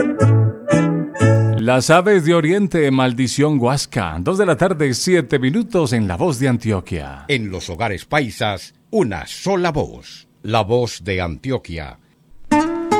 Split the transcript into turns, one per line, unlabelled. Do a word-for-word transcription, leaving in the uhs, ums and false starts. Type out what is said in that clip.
Las aves de Oriente, Maldición Huasca. Dos de la tarde, siete minutos en La Voz de Antioquia.
En los hogares paisas, una sola voz. La Voz de Antioquia.